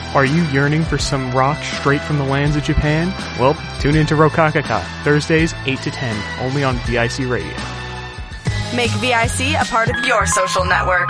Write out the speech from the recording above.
Are you yearning for some rock straight from the lands of Japan? Well, tune into Rokakaka, Thursdays 8 to 10, only on VIC Radio. Make VIC a part of your social network.